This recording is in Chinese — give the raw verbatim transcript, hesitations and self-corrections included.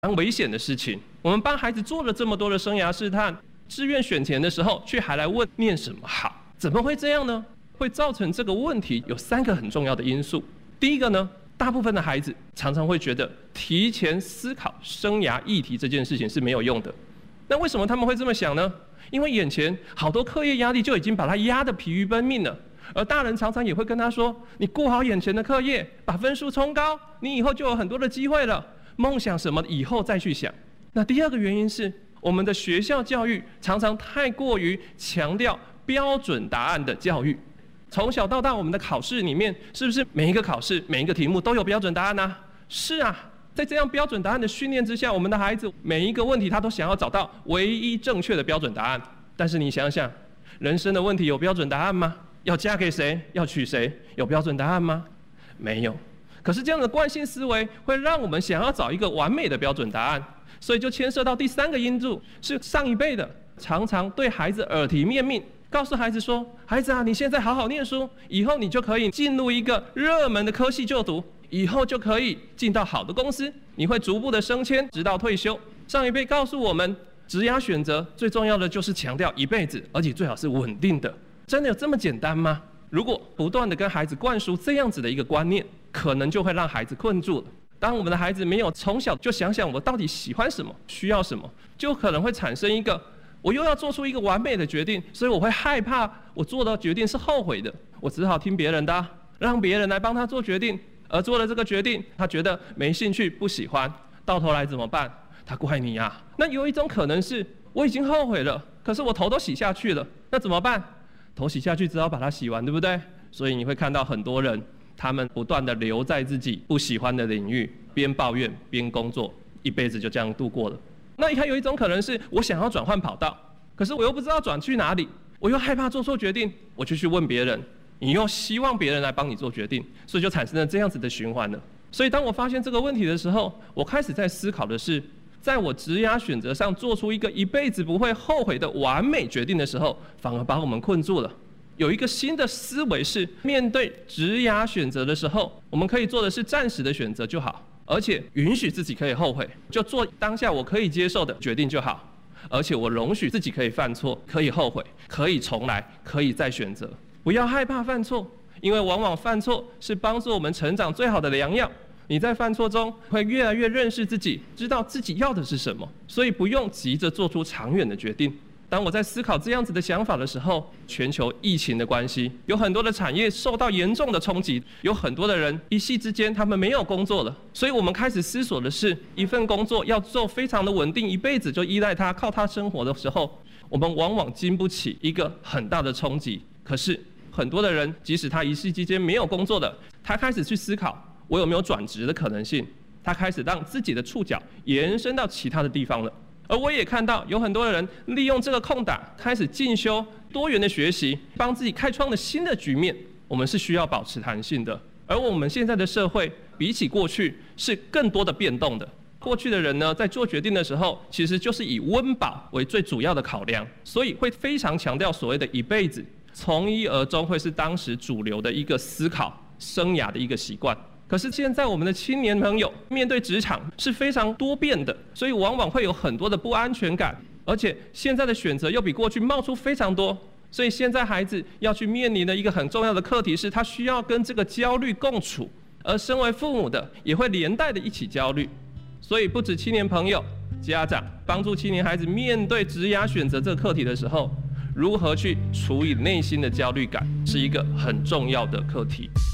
蛮危险的事情。我们帮孩子做了这么多的生涯试探，志愿选填的时候，却还来问念什么好，怎么会这样呢？会造成这个问题有三个很重要的因素。第一个呢，大部分的孩子常常会觉得提前思考生涯议题这件事情是没有用的。那为什么他们会这么想呢？因为眼前好多课业压力就已经把他压得疲于奔命了，而大人常常也会跟他说：“你顾好眼前的课业，把分数冲高，你以后就有很多的机会了。梦想什么以后再去想。”那第二个原因是，我们的学校教育常常太过于强调标准答案的教育。从小到大，我们的考试里面是不是每一个考试、每一个题目都有标准答案呢？是啊。在这样标准答案的训练之下，我们的孩子每一个问题他都想要找到唯一正确的标准答案。但是你想想，人生的问题有标准答案吗？要嫁给谁？要娶谁？有标准答案吗？没有。可是这样的惯性思维会让我们想要找一个完美的标准答案，所以就牵涉到第三个因素，是上一辈的常常对孩子耳提面命，告诉孩子说：“孩子啊，你现在好好念书，以后你就可以进入一个热门的科系就读。”以后就可以进到好的公司，你会逐步的升迁，直到退休。上一辈告诉我们，职业选择最重要的就是强调一辈子，而且最好是稳定的。真的有这么简单吗？如果不断的跟孩子灌输这样子的一个观念，可能就会让孩子困住了。当我们的孩子没有从小就想想我到底喜欢什么，需要什么，就可能会产生一个我又要做出一个完美的决定，所以我会害怕我做的决定是后悔的，我只好听别人的，让别人来帮他做决定。而做了这个决定，他觉得没兴趣、不喜欢，到头来怎么办？他怪你啊。那有一种可能是，我已经后悔了，可是我头都洗下去了，那怎么办？头洗下去，只好把它洗完，对不对？所以你会看到很多人，他们不断的留在自己不喜欢的领域，边抱怨边工作，一辈子就这样度过了。那还有一种可能是，我想要转换跑道，可是我又不知道转去哪里，我又害怕做错决定，我就去问别人。你又希望别人来帮你做决定，所以就产生了这样子的循环了。所以当我发现这个问题的时候，我开始在思考的是，在我职业选择上做出一个一辈子不会后悔的完美决定的时候，反而把我们困住了。有一个新的思维是，面对职业选择的时候，我们可以做的是暂时的选择就好，而且允许自己可以后悔，就做当下我可以接受的决定就好。而且我容许自己可以犯错，可以后悔，可以重来，可以再选择。不要害怕犯错，因为往往犯错是帮助我们成长最好的良药。你在犯错中会越来越认识自己，知道自己要的是什么，所以不用急着做出长远的决定。当我在思考这样子的想法的时候，全球疫情的关系，有很多的产业受到严重的冲击，有很多的人一夕之间他们没有工作了，所以我们开始思索的是，一份工作要做非常的稳定，一辈子就依赖它，靠它生活的时候，我们往往经不起一个很大的冲击。可是很多的人，即使他一夕之间没有工作的，他开始去思考我有没有转职的可能性，他开始让自己的触角延伸到其他的地方了。而我也看到有很多的人利用这个空档开始进修多元的学习，帮自己开创了新的局面。我们是需要保持弹性的，而我们现在的社会比起过去是更多的变动的。过去的人呢，在做决定的时候，其实就是以温饱为最主要的考量，所以会非常强调所谓的一辈子，从一而终会是当时主流的一个思考生涯的一个习惯。可是现在我们的青年朋友面对职场是非常多变的，所以往往会有很多的不安全感，而且现在的选择又比过去冒出非常多，所以现在孩子要去面临的一个很重要的课题是，他需要跟这个焦虑共处，而身为父母的也会连带的一起焦虑。所以不止青年朋友、家长帮助青年孩子面对职涯选择这个课题的时候，如何去处理内心的焦虑感，是一个很重要的课题。